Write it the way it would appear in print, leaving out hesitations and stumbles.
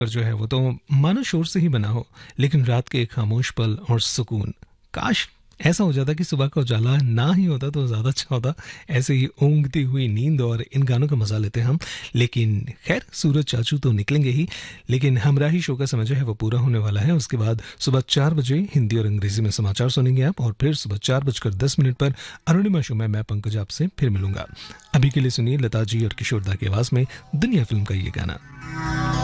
जो है वो तो मानो शोर से ही बना हो, लेकिन रात के खामोश पल और सुकून, काश ऐसा हो जाता कि सुबह का उजाला ना ही होता तो ज़्यादा अच्छा होता। ऐसे ही ऊँघती हुई नींद और इन गानों का मज़ा लेते हम। लेकिन खैर, सूरज चाचू तो निकलेंगे ही, लेकिन हमराही शो का समय जो है वो पूरा होने वाला है। उसके बाद सुबह 4 बजे हिंदी और अंग्रेजी में समाचार सुनेंगे आप, और फिर सुबह 4:10 पर अरुणिमा शो में मैं पंकज आपसे फिर मिलूंगा। अभी के लिए सुनिए लता जी और किशोर दा की आवाज़ में दुनिया फिल्म का ये गाना।